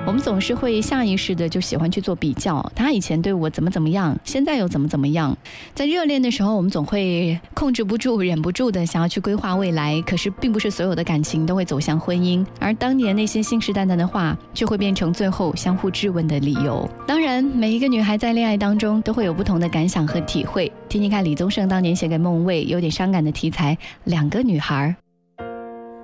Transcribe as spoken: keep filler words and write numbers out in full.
我们总是会下意识的就喜欢去做比较，他以前对我怎么怎么样，现在又怎么怎么样。在热恋的时候，我们总会控制不住、忍不住的想要去规划未来，可是并不是所有的感情都会走向婚姻，而当年那些信誓旦旦的话，却会变成最后相互质问的理由。当然，每一个女孩在恋爱当中都会有不同的感想和体会。听听看李宗盛当年写给孟蔚有点伤感的题材《两个女孩